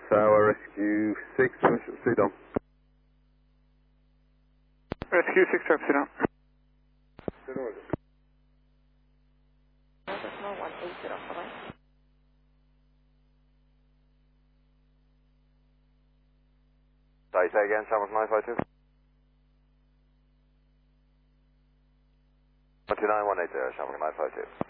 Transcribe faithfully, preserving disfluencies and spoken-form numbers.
Tower, Rescue six, sit down. Rescue six, traffic, sit down. Sorry, say again, Shamrock nine five two? one two nine one eight zero, Shamrock nine five two.